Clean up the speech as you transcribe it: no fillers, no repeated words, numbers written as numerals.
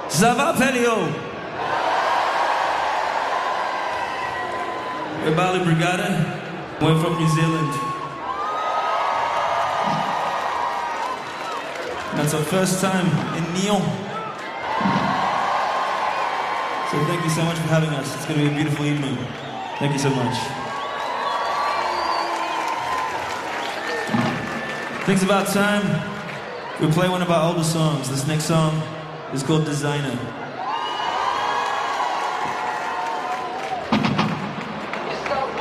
Ça va, Pelio? We're Bali Brigada. We're from New Zealand. That's our first time in Nyon. So thank you so much for having us. It's going to be a beautiful evening. Thank you so much. I think it's about time we play one of our older songs. This next song is called Designer.